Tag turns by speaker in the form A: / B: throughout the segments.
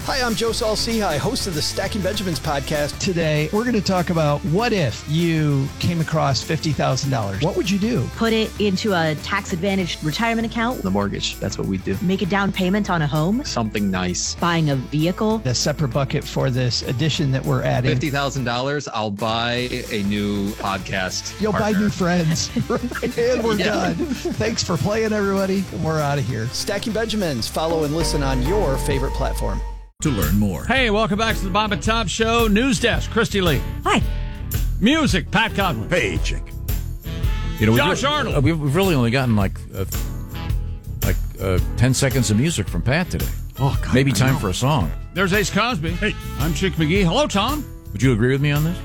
A: Hi, I'm Joe Saul-Sehy, host of the Stacking Benjamins podcast.
B: Today, we're going to talk about what if you came across $50,000. What would you do?
C: Put it into a tax-advantaged retirement account.
B: The mortgage. That's what we do.
C: Make a down payment on a home.
D: Something nice.
C: Buying a vehicle.
B: A separate bucket for this addition that we're adding.
D: $50,000, I'll buy a new podcast.
B: You'll
D: partner.
B: buy new friends. And we're done. Thanks for playing, everybody. And we're out of here.
A: Stacking Benjamins. Follow and listen on your favorite platform.
E: To learn more.
F: Hey, welcome back to the Bob and Tom Show. News Desk, Christy Lee.
G: Hi.
F: Music, Pat Godwin.
E: Hey, chick.
F: Josh Arnold.
H: We've really only gotten like 10 seconds of music from Pat today.
E: Oh, God,
H: maybe time for a song.
F: There's Ace Cosby. Hey, I'm Chick McGee. Hello, Tom.
H: Would you agree with me on this?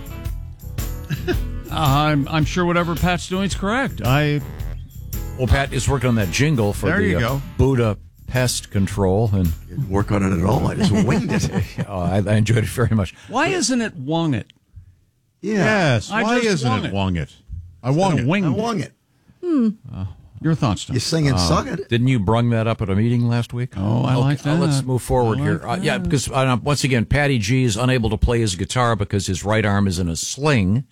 F: I'm sure whatever Pat's doing is correct.
H: Well, Pat is working on that jingle for
F: there you go.
H: Buddha Pest Control, and
E: Didn't work on it at all. I just winged it.
H: I enjoyed it very much.
F: Why isn't it wung it?
E: Yes.
F: Why isn't it
I: wung it? I wung it.
E: I wung it.
F: Your thoughts, Tom?
E: You sing and sung it.
H: Didn't you brung that up at a meeting last week?
F: Oh, I like that.
H: Let's move forward here. Yeah, because once again, Patty G is unable to play his guitar because his right arm is in a sling.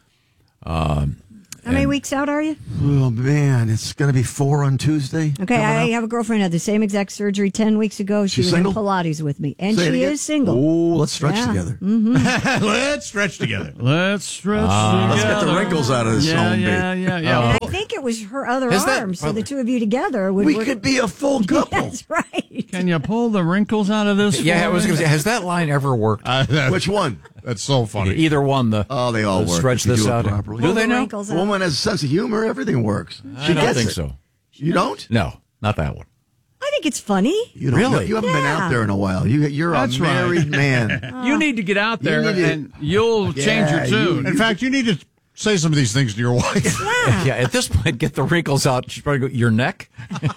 G: How many weeks out are you?
E: Oh, man. It's going to be 4 on Tuesday.
G: Okay, I have a girlfriend who had the same exact surgery 10 weeks ago. She was
E: single?
G: in Pilates with me, and
E: Say it
G: she
E: again.
G: is single.
E: Oh, let's stretch
G: Yeah.
E: together.
I: Let's stretch together.
F: Let's stretch together.
E: Let's get the wrinkles out of this home,
F: Yeah.
G: And I think it was her other
H: Is that-
G: arm, so the two of you together would
E: We
G: work.
E: could be a full couple.
G: That's right.
F: Can you pull the wrinkles out of this?
H: Yeah, I
F: for
H: was
F: me?
H: going to say, has that line ever worked?
E: Which one?
I: That's so funny.
H: Either one.
E: Oh, they all work.
H: Stretch
E: if you
H: this
E: do it
H: out.
E: properly.
H: Do they
G: The
H: know?
G: wrinkles
E: A
G: out.
E: woman has a sense of humor. Everything works.
H: I don't think
E: it.
H: so.
E: You don't?
H: No, not that one.
G: I think it's funny.
E: You don't.
H: Really?
E: You haven't been out there in a while. You're
F: That's
E: a
F: right.
E: married man.
F: You need to get out there
E: need to-
F: and you'll change your tune.
I: In fact, you need to say some of these things to your wife.
H: Yeah, at this point, get the wrinkles out. She's probably go, your neck?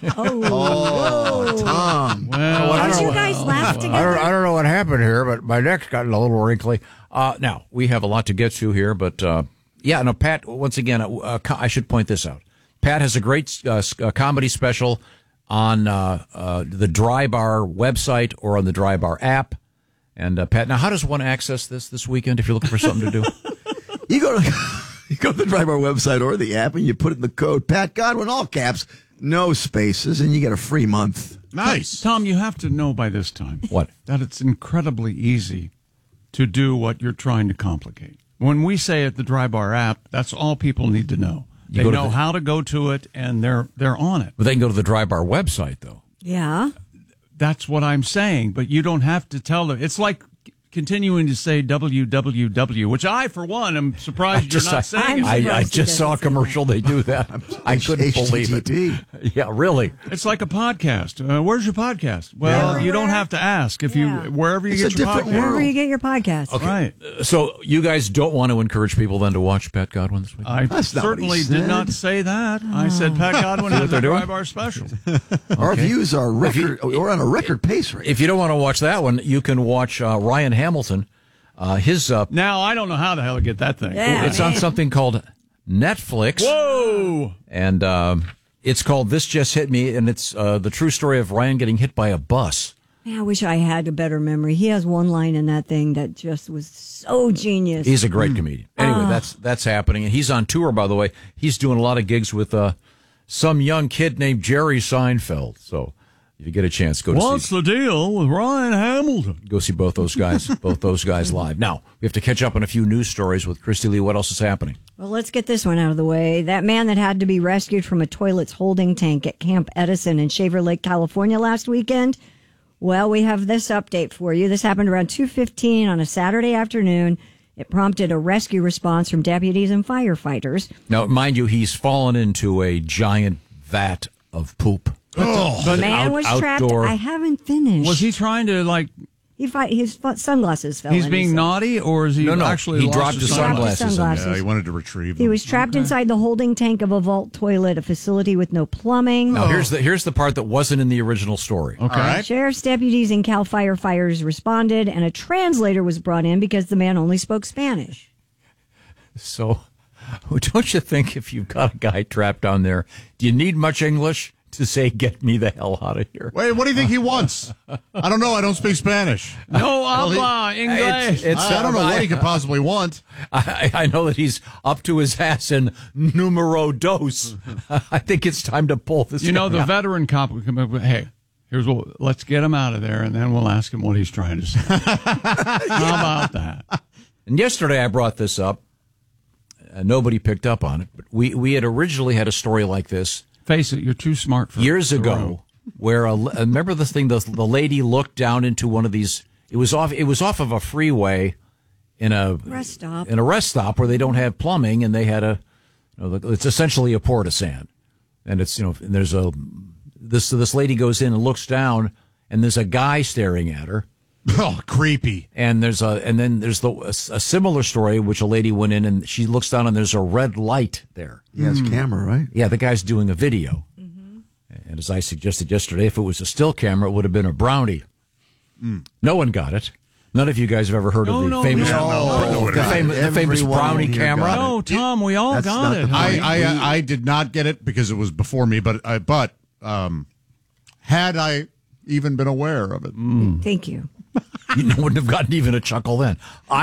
E: Oh, Tom.
G: Don't you guys laugh together?
H: I don't know what happened here, but my neck's gotten a little wrinkly. Now, we have a lot to get to here, but Pat, once again, I should point this out. Pat has a great comedy special on the Dry Bar website or on the Dry Bar app. And Pat, now how does one access this weekend if you're looking for something to do?
E: You go to the Dry Bar website or the app, and you put in the code Pat Godwin, all caps, no spaces, and you get a free month.
I: Nice.
F: Tom, you have to know by this time
H: What?
F: that it's incredibly easy to do what you're trying to complicate. When we say at the Dry Bar app, that's all people need to know. They know how to go to it, and they're on it.
H: But they can go to the Dry Bar website, though.
G: Yeah.
F: That's what I'm saying, but you don't have to tell them. It's like continuing to say www, which I, for one, am surprised you're not saying it.
H: I just saw a commercial. They do that. I couldn't believe it.
E: HTTP.
H: Yeah, really.
F: It's like a podcast. Where's your podcast? Well, you don't have to ask if wherever you
E: It's
F: get
E: a
F: your
E: different
F: podcast.
E: world.
G: Wherever you get your podcast.
F: Okay. Right.
H: So you guys don't want to encourage people then to watch Pat Godwin this week?
F: I
E: That's not what he
F: certainly did
E: said.
F: not say that. I said Pat Godwin has a Dry Bar special.
E: Our views are record. We're on a record pace right now.
H: If you don't want to watch that one, you can watch Ryan Hamilton. His
F: Now, I don't know how the hell to get that thing.
G: Yeah,
H: it's on something called Netflix.
F: Whoa!
H: And it's called This Just Hit Me, and it's the true story of Ryan getting hit by a bus.
G: Man, I wish I had a better memory. He has one line in that thing that just was so genius.
H: He's a great comedian. Anyway, that's happening, and he's on tour, by the way. He's doing a lot of gigs with some young kid named Jerry Seinfeld. So if you get a chance,
F: What's the deal with Ryan Hamilton?
H: go see both those guys live. Now, we have to catch up on a few news stories with Christy Lee. What else is happening?
G: Well, let's get this one out of the way. That man that had to be rescued from a toilet's holding tank at Camp Edison in Shaver Lake, California last weekend. Well, we have this update for you. This happened around 2:15 on a Saturday afternoon. It prompted a rescue response from deputies and firefighters.
H: Now, mind you, he's fallen into a giant vat of poop.
G: The man was trapped.
H: outdoor.
G: I haven't finished.
F: Was he trying to, like,
G: His sunglasses fell
F: he's
G: in,
F: being
G: he said.
F: naughty, or is he
H: No,
F: actually
H: he
F: lost
H: dropped his
G: Dropped
H: sunglasses.
I: Yeah, he wanted to retrieve them.
G: He was trapped inside the holding tank of a vault toilet, a facility with no plumbing.
H: Now, here's the part that wasn't in the original story.
F: Okay.
I: All right.
G: Sheriff's deputies and Cal firefighters responded, and a translator was brought in because the man only spoke Spanish.
H: So, don't you think if you've got a guy trapped down there, do you need much English? to say, "Get me the hell out of here."
I: Wait, what do you think he wants? I don't know. I don't speak Spanish.
F: No habla English.
I: I don't know what he could possibly want.
H: I know that he's up to his ass in numero dos. I think it's time to pull this.
F: You know,
H: guy
F: the
H: out.
F: veteran cop would come up with, hey, let's get him out of there, and then we'll ask him what he's trying to say. How about that?
H: And yesterday I brought this up. Nobody picked up on it, but we had originally had a story like this.
F: Face it, you're too smart for
H: years
F: the
H: ago,
F: room.
H: where remember the thing? The lady looked down into one of these. It was off of a freeway in a
G: rest stop.
H: In a rest stop where they don't have plumbing, and they had it's essentially a port of sand, and it's and there's this lady goes in and looks down, and there's a guy staring at her.
I: Oh, creepy!
H: And there's a similar story which a lady went in and she looks down and there's a red light there.
E: Yeah, it's camera, right?
H: Yeah, the guy's doing a video. Mm-hmm. And as I suggested yesterday, if it was a still camera, it would have been a brownie. No one got it. None of you guys have ever heard of the famous the famous brownie camera.
F: No, Tom, we all got it.
I: I did not get it because it was before me, but had I even been aware of it.
G: Thank you.
H: You wouldn't have gotten even a chuckle then.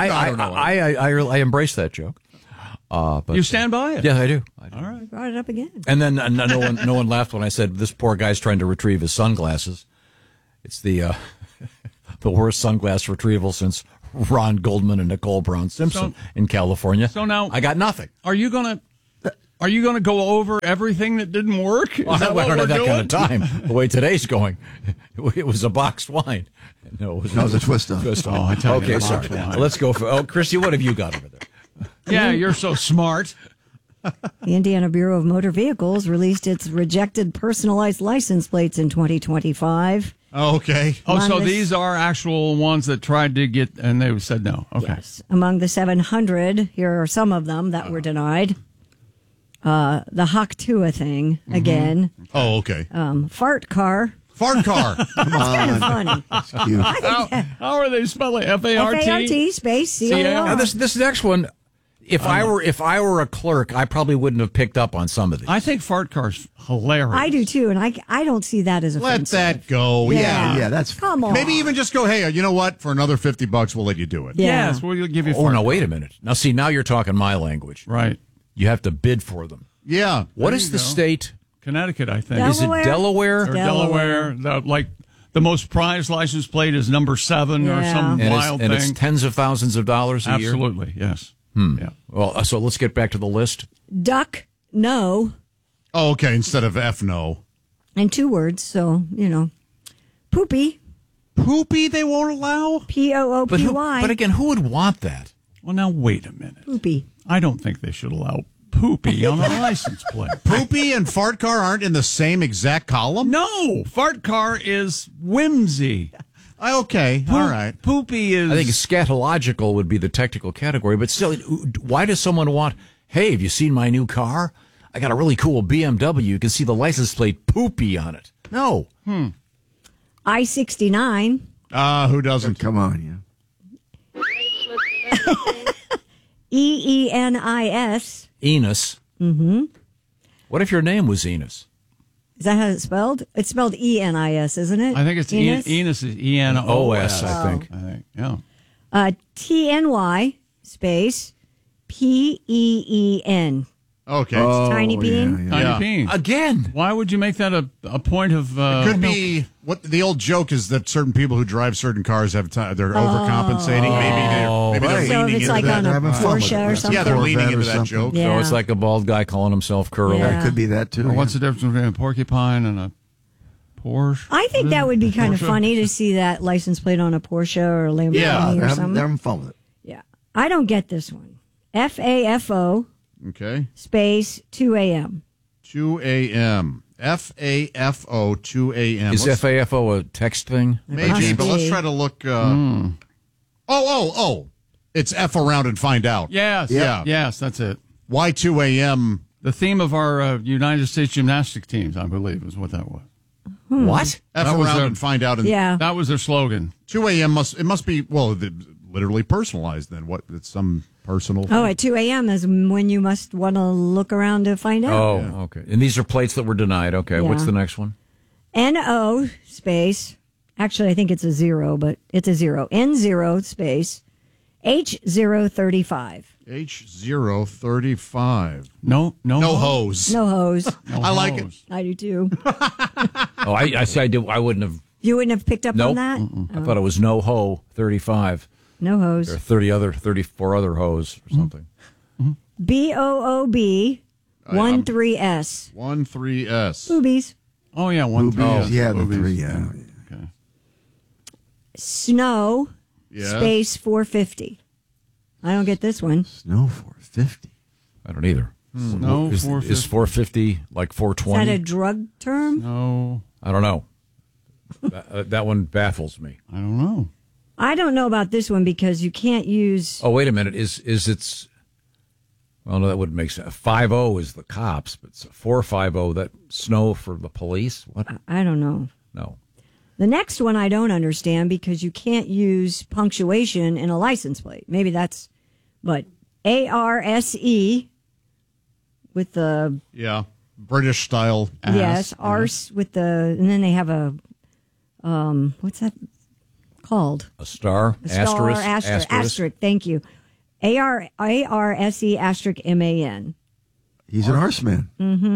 H: I embrace that joke. But
F: you stand by it?
H: Yeah, I do.
F: All right.
G: Brought it up again.
H: And then no one laughed when I said this poor guy's trying to retrieve his sunglasses. It's the worst sunglass retrieval since Ron Goldman and Nicole Brown Simpson in California.
F: So now
H: I got nothing.
F: Are you gonna go over everything that didn't work?
H: I don't have that kind of time. The way today's going, it was a boxed wine. No, it was
E: a twist up.
F: Oh, I tell you,
H: okay,
F: a
H: sorry.
F: boxed wine.
H: Let's go for. Christy, what have you got over there?
F: Yeah, you're so smart.
G: The Indiana Bureau of Motor Vehicles released its rejected personalized license plates in 2025.
I: Oh, okay.
F: Oh, so these are actual ones that tried to get, and they said no. Okay.
G: Yes. Among the 700, here are some of them that were denied. The Haktua thing, again.
I: Oh, okay.
G: Fart car.
I: Fart car.
G: Come on. Kind of funny.
E: That's cute.
F: How are they spelling FART?
G: FART space CAR.
H: Now this next one, if I were a clerk, I probably wouldn't have picked up on some of these.
F: I think fart car's hilarious.
G: I do too, and I don't see that as
I: Let
G: offensive.
I: that go.
E: Yeah, that's
G: Come on.
I: Maybe even just go, hey, you know what? For another $50, we'll let you do it.
G: Yeah.
F: Yes, we'll give you.
H: Oh,
F: fart
H: no,
F: car.
H: wait a minute. Now you're talking my language.
F: Right.
H: You have to bid for them.
I: Yeah.
H: What
F: There
H: is
F: you
H: the
F: go.
H: state?
F: Connecticut, I think.
H: Is it Delaware?
F: Or Delaware. The most prized license plate is number 7 or
G: Yeah.
F: some
H: And
F: wild
H: it's
F: thing.
H: tens of thousands of dollars a year?
F: Absolutely, yes. Yeah.
H: Well, so let's get back to the list.
G: Duck, no,
I: Oh, okay. Instead of F, no.
G: and 2 words, so, Poopy,
I: Poopy they won't allow?
G: Poopy.
H: But again, who would want that?
F: Well, now, wait a minute.
G: Poopy.
F: I don't think they should allow poopy on a license plate.
I: Poopy and fart car aren't in the same exact column?
F: No, fart car is whimsy.
I: Okay. All right.
F: Poopy is.
H: I think scatological would be the technical category, but still, why does someone want, hey, have you seen my new car? I got a really cool BMW. You can see the license plate Poopy on it. No.
G: I-69.
I: Who doesn't?
E: Come on, yeah.
G: EENIS.
H: Enos. Mm-hmm. What if your name was Enos?
G: Is that how it's spelled? It's spelled ENIS, isn't it?
F: I think it's
G: Enos.
F: Enos is ENOS.
H: I think.
F: I think, yeah.
G: TNY space PEEN.
I: Okay.
G: Tiny bean.
F: Tiny
I: Yeah.
F: beans.
H: Again.
F: Why would you make that a point of?
I: Could be what the old joke is that certain people who drive certain cars have they're overcompensating. Maybe they're
G: So if
I: leaning
G: it's
I: into
G: like
I: that.
G: on a
E: Having fun with
G: Porsche
E: it.
G: or something.
I: Yeah, they're leaning
E: Corvette
I: into
E: or
I: that
E: something.
I: joke.
G: Yeah.
H: So it's like a bald guy calling himself Curly.
G: Yeah.
E: It could be that too.
F: Or what's the difference between a porcupine and a Porsche?
G: I think that would be kind of
F: Porsche?
G: funny to see that license plate on a Porsche or a Lamborghini
I: Yeah,
G: or
E: They're
G: something.
E: having fun with it.
G: Yeah. I don't get this one. FAFO
I: Okay.
G: space 2 a.m.
I: 2 a.m. FAFO 2 a.m.
H: Is
I: Let's-
H: FAFO a text thing?
I: Maybe,
G: Must
I: but let's
G: be.
I: try to look. Oh. It's F around and find out.
F: Yes.
I: Yeah.
F: Yes, that's it.
I: Why 2 a.m.?
F: The theme of our United States gymnastic teams, I believe, is what that was.
H: What?
I: F
F: That was
I: around
F: their-
I: and find out. And
G: Yeah.
F: That was their slogan.
I: 2 a.m. must be literally personalized then. What? It's some personal.
G: Oh, at 2 a.m. is when you must want to look around to find out.
H: Oh, okay. And these are plates that were denied. Okay, what's
G: Yeah.
H: the next one?
G: NO space. Actually, I think it's a 0, but it's a 0. N0 space H035.
I: H035.
F: No
I: hose.
G: No hose.
I: I like it.
G: I do too.
H: Oh, I see. I wouldn't have.
G: You wouldn't have picked up
H: Nope.
G: on that?
H: I thought it was no ho 35.
G: No hose.
H: There are 34 other hoes or something.
G: BOOB 13S.
I: 13S.
G: Boobies.
F: Oh yeah, one.
E: Boobies. Yeah, the
F: Boobies.
E: 3, yeah.
F: Okay.
G: Snow
I: Yeah.
G: space 450. I don't get this one.
E: Snow 450.
H: I don't either.
F: No,
H: Is 450 like
G: Is
H: 420?
G: that a drug term?
F: No,
H: I don't know. That one baffles me.
F: I don't know.
G: I don't know about this one because you can't use.
H: Oh, wait a minute. Is it's? Well, no, that wouldn't make sense. 50 is the cops, but 450 that snow for the police. What?
G: I don't know.
H: No.
G: The next one I don't understand because you can't use punctuation in a license plate. Maybe that's, but ARSE with the
I: Yeah. British style.
G: yes, arse with the, and then they have a, what's that called?
H: A star?
G: A star, asterisk. Thank you. ARSE asterisk MAN.
E: He's an arse man.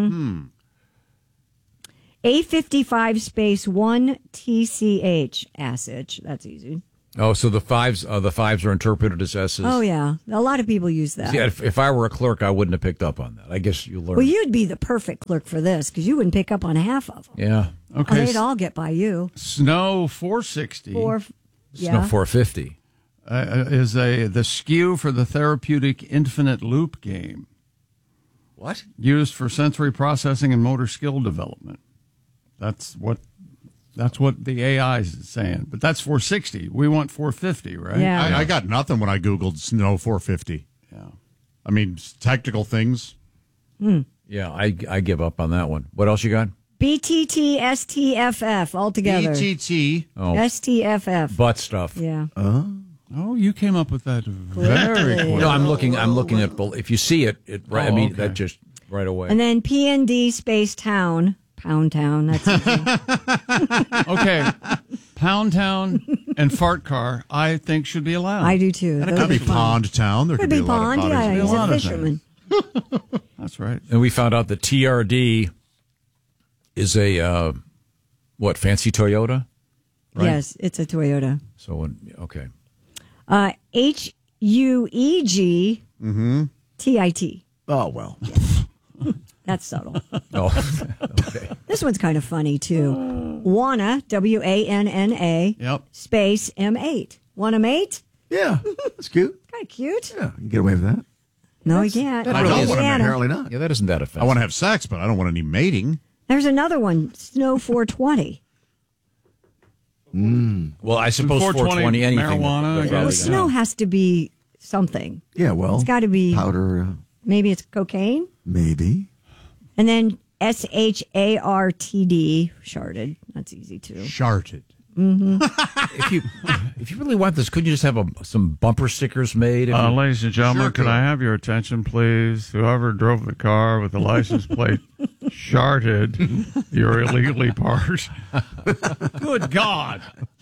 G: A55 space 1 TCH ASH. That's easy.
H: Oh, so the fives are interpreted as S's.
G: Oh yeah, a lot of people use that.
H: See, if I were a clerk, I wouldn't have picked up on that. I guess you learn.
G: Well, you'd be the perfect clerk for this because you wouldn't pick up on half of them.
H: Yeah.
F: Okay.
G: They'd all get by you.
F: Snow 460
G: Or
H: Snow
G: yeah,
H: 450.
F: is the SKU for the therapeutic infinite loop game
H: What?
F: used for sensory processing and motor skill development. That's what the AI is saying. But that's 460. We want 450, right?
G: Yeah.
I: I got nothing when I Googled Snow 450.
F: Yeah.
I: I mean, technical things.
H: Yeah, I give up on that one. What else you got?
G: BTT STFF altogether.
I: BTT.
H: Oh,
G: STFF.
H: butt stuff.
G: Yeah.
F: Oh, you came up with that very quick.
H: No, I'm looking at. If you see it, right. I mean,
F: okay.
H: that just right away.
G: And then PND space town. Pound town. That's easy.
F: Okay. Pound Town and Fart Car, I think, should be allowed.
G: I do too.
I: It
G: Those
I: could be
G: are fun.
I: Pond Town. There
G: Could be
I: a lot
G: pond.
I: of
G: Yeah,
I: potties.
G: he's
F: a lot
G: a
F: of
G: fisherman.
F: That's right.
H: And we found out that TRD is a fancy Toyota. Right?
G: Yes, it's a Toyota.
H: So okay.
G: HUEG TIT.
E: Oh, well.
G: That's subtle.
H: Oh, okay.
G: This one's kind of funny too. Wanna WANNA
F: Yep.
G: space M8. Want a mate?
E: Yeah, that's cute.
G: Kind of cute.
E: Yeah, you can get away with that.
G: No, you can't.
E: That
I: I
E: really
I: don't
E: is
I: want to
G: Anna.
E: apparently not.
H: Yeah, that isn't that offensive.
I: I want to have sex, but I don't want any mating.
G: There's another one. Snow 420.
H: Well, I suppose 420 anything.
F: marijuana, I
G: Well,
F: guess.
G: snow has to be something.
E: Yeah, well.
G: It's got to be.
E: powder,
G: Maybe it's cocaine.
E: maybe.
G: And then SHARTD, sharded. That's easy too.
I: Sharted.
H: If you really want this, couldn't you just have some bumper stickers made?
F: Ladies and gentlemen,
I: Sure
F: could
I: could.
F: I have your attention, please? Whoever drove the car with the license plate sharted, you're illegally parked. Good God.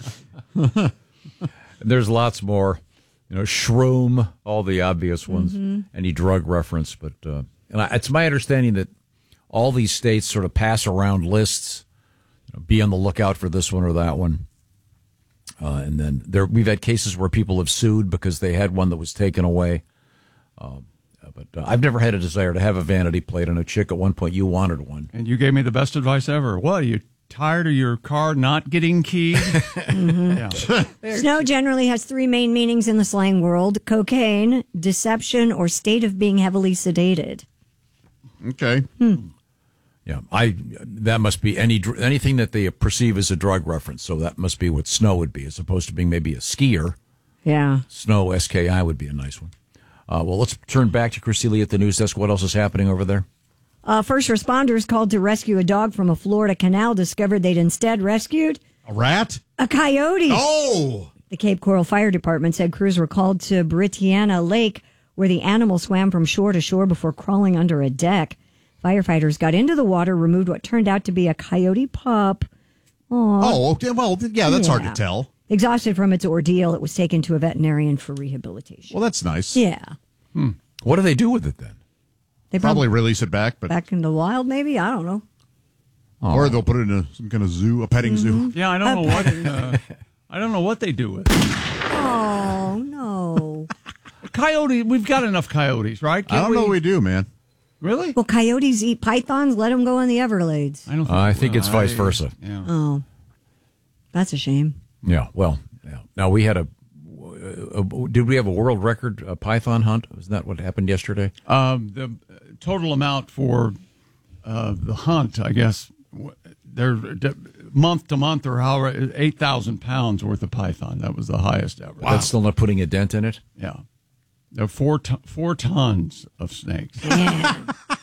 H: There's lots more. Shroom, all the obvious ones, any drug reference. But it's my understanding that all these states sort of pass around lists. Be on the lookout for this one or that one. And then we've had cases where people have sued because they had one that was taken away. But I've never had a desire to have a vanity plate. I know, Chick, at one point you wanted one.
F: And you gave me the best advice ever. What, are you tired of your car not getting keyed? Yeah.
G: Snow generally has three main meanings in the slang world: cocaine, deception, or state of being heavily sedated.
I: Okay.
H: Yeah, that must be anything that they perceive as a drug reference. So that must be what snow would be, as opposed to being maybe a skier.
G: Yeah.
H: Snow, SKI, would be a nice one. Well, let's turn back to Christy Lee at the news desk. What else is happening over there?
G: First responders called to rescue a dog from a Florida canal discovered they'd instead rescued
I: A rat?
G: a coyote.
I: Oh!
G: The Cape Coral Fire Department said crews were called to Britiana Lake, where the animal swam from shore to shore before crawling under a deck. Firefighters got into the water, removed what turned out to be a coyote pup. Aww.
I: Oh, okay. Well, yeah, that's hard to tell.
G: Exhausted from its ordeal, it was taken to a veterinarian for rehabilitation.
I: Well, that's nice.
G: Yeah.
H: What do they do with it then?
G: They
I: Probably release it back, but
G: back in the wild, maybe? I don't know.
I: or they'll put it in some kind of zoo, a petting zoo.
F: Yeah, I don't know what I don't know what they do with it.
G: Oh, no.
F: Coyote, we've got enough coyotes, right?
I: I don't know what we do, man.
F: Really?
G: Well, coyotes eat pythons. Let them go in the Everglades.
H: I think it's vice versa.
F: Yeah.
G: Oh, that's a shame.
H: Yeah, well, yeah. Now we had did we have a world record python hunt? Isn't that what happened yesterday?
F: The total amount for the hunt, I guess, they're month to month or however, 8,000 pounds worth of python. That was the highest ever.
H: Wow. That's still not putting a dent in it?
F: Yeah. There are 4 tons of snakes.
G: Yeah.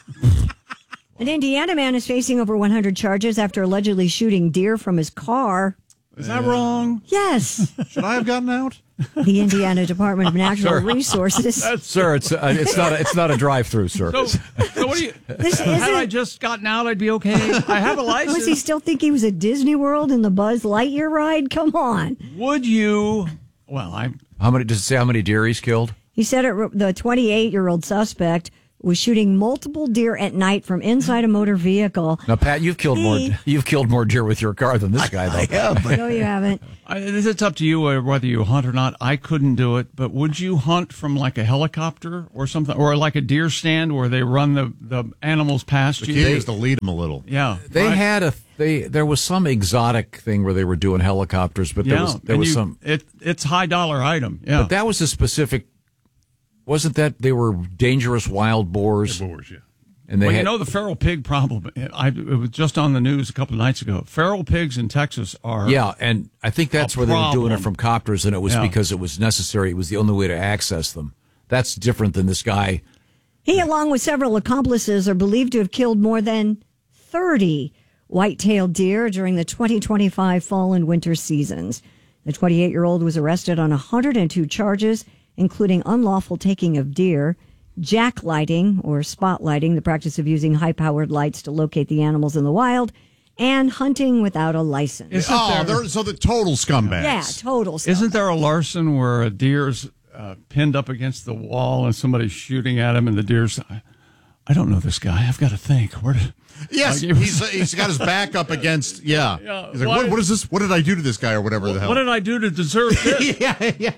G: An Indiana man is facing over 100 charges after allegedly shooting deer from his car.
F: Is that wrong?
G: Yes.
I: Should I have gotten out?
G: The Indiana Department of Natural Resources.
H: Sir, it's not a drive-through, sir.
F: So what do you? Had I just gotten out, I'd be okay. I have a license.
G: Does he still think he was at Disney World in the Buzz Lightyear ride? Come on.
F: Would you? Well,
H: Does it say how many deer he's killed?
G: He said the 28-year-old suspect was shooting multiple deer at night from inside a motor vehicle.
H: Now, Pat, you've killed more deer with your car than this guy, though.
E: Yeah, but
G: No, you haven't.
F: it's up to you whether you hunt or not. I couldn't do it, but would you hunt from like a helicopter or something, or like a deer stand where they run the animals past
I: The
F: you?
I: key is to lead them a little.
F: Yeah,
H: They had there was some exotic thing where they were doing helicopters, but there was some.
F: It's high dollar item. Yeah,
H: But that was a specific. Wasn't that they were dangerous wild boars?
I: Boars, yeah.
H: And they
F: the feral pig problem. It was just on the news a couple of nights ago. Feral pigs in Texas are
H: and I think that's where they were doing it
F: problem.
H: from copters, and it was because it was necessary. It was the only way to access them. That's different than this guy.
G: He, along with several accomplices, are believed to have killed more than 30 white-tailed deer during the 2025 fall and winter seasons. The 28-year-old was arrested on 102 charges, including unlawful taking of deer, jacklighting or spotlighting, the practice of using high-powered lights to locate the animals in the wild, and hunting without a license.
I: So the total scumbags.
G: Yeah, total stuff.
F: Isn't there a larcen where a deer's pinned up against the wall and somebody's shooting at him, and the deer's, I don't know this guy. I've got to think.
I: Yes, he's got his back up against. Yeah. He's like, what is this? What did I do to this guy, or whatever the hell?
F: What did I do to deserve this?
I: yeah.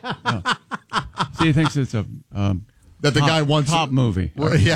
F: So he thinks it's a
I: That the guy wants
F: top movie.
I: Yeah.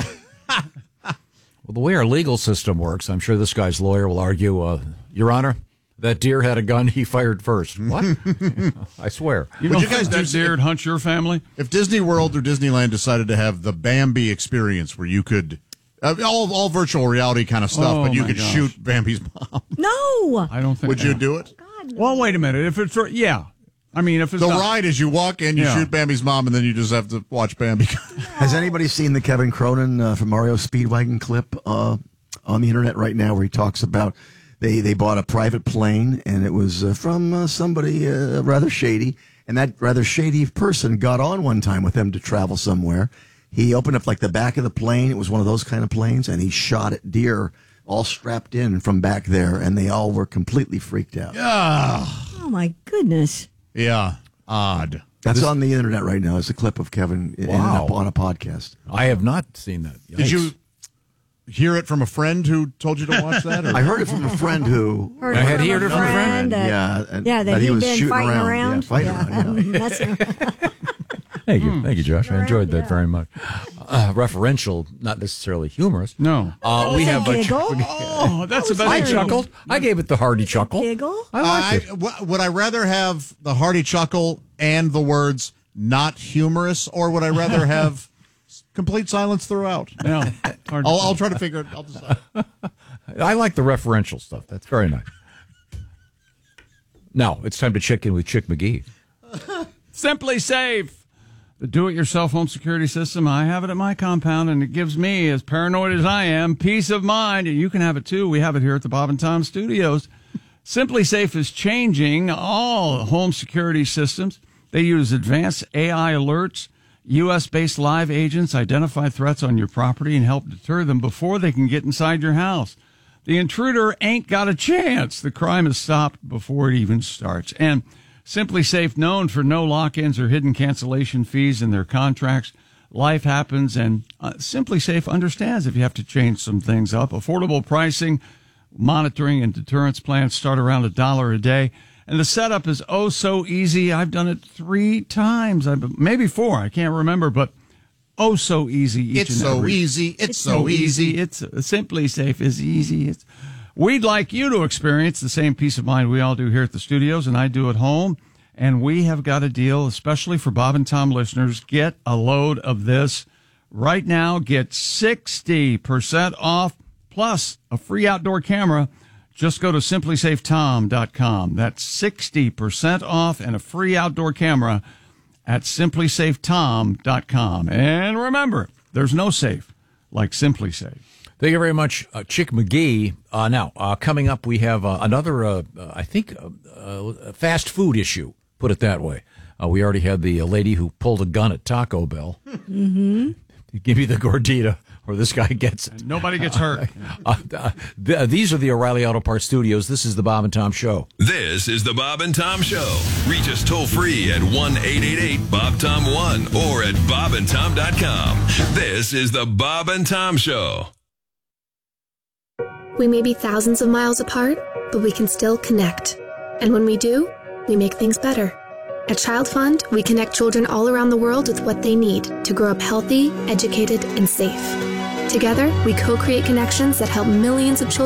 H: Well, the way our legal system works, I'm sure this guy's lawyer will argue, Your Honor, that deer had a gun. He fired first. What? I swear.
I: Would you guys
F: that deer hunt your family?
I: If Disney World or Disneyland decided to have the Bambi experience, where you could all virtual reality kind of stuff, but you could shoot Bambi's mom,
G: No!
F: I don't think.
I: would you do it?
F: Well, wait a minute. If it's I mean, if it's
I: The
F: not,
I: ride is you walk in, you shoot Bambi's mom, and then you just have to watch Bambi.
E: has anybody seen the Kevin Cronin from Mario Speedwagon clip on the internet right now, where he talks about they bought a private plane, and it was from somebody rather shady, and that rather shady person got on one time with them to travel somewhere. He opened up like the back of the plane. It was one of those kind of planes, and he shot at deer all strapped in from back there, and they all were completely freaked out.
G: Oh, my goodness.
I: Yeah, odd.
E: That's on the internet right now. It's a clip of Kevin on a podcast.
H: I have not seen that. Yikes.
I: Did you hear it from a friend who told you to watch that? Or?
E: I heard it from a friend who...
H: Had he heard it from a friend?
E: That he was
G: been
E: shooting
G: fighting
E: around.
G: around.
H: Thank you, Josh. I enjoyed that very much. Referential, not necessarily humorous.
F: No.
H: We have a
G: giggle.
F: Oh, that's a better
H: I
F: joke.
H: chuckled. I gave it the hearty chuckle.
G: Giggle?
H: I liked it.
I: Would I rather have the hearty chuckle and the words "not humorous," or would I rather have complete silence throughout?
F: Yeah,
I: I'll try to figure it. I'll decide.
H: I like the referential stuff. That's very nice. Now it's time to check in with Chick McGee.
F: Simply Safe, the do-it-yourself home security system. I have it at my compound, and it gives me, as paranoid as I am, peace of mind. And you can have it too. We have it here at the Bob and Tom Studios. Simply Safe is changing all home security systems. They use advanced AI alerts. U.S.-based live agents identify threats on your property and help deter them before they can get inside your house. The intruder ain't got a chance. The crime is stopped before it even starts. And Simply Safe, known for no lock-ins or hidden cancellation fees in their contracts. Life happens, and Simply Safe understands if you have to change some things up. Affordable pricing, monitoring, and deterrence plans start around $1 a day. And the setup is oh so easy. I've done it 3 times, maybe 4. I can't remember, but oh so easy.
I: It's so easy. It's so easy.
F: It's Simply Safe is easy. We'd like you to experience the same peace of mind we all do here at the studios, and I do at home. And we have got a deal, especially for Bob and Tom listeners. Get a load of this right now. Get 60% off plus a free outdoor camera. Just go to simplysafetom.com. That's 60% off and a free outdoor camera at simplysafetom.com. And remember, there's no safe like Simply Safe.
H: Thank you very much, Chick McGee. Now, coming up, we have another, fast food issue, put it that way. We already had the lady who pulled a gun at Taco Bell. Mm-hmm. Give me the gordita, or this guy gets it.
F: And nobody gets hurt.
H: These are the O'Reilly Auto Parts Studios. This is the Bob and Tom Show.
J: This is the Bob and Tom Show. Reach us toll free at 1-888-BOB-TOM-1 or at bobandtom.com. This is the Bob and Tom Show.
K: We may be thousands of miles apart, but we can still connect. And when we do, we make things better. At Child Fund, we connect children all around the world with what they need to grow up healthy, educated, and safe. Together, we co-create connections that help millions of children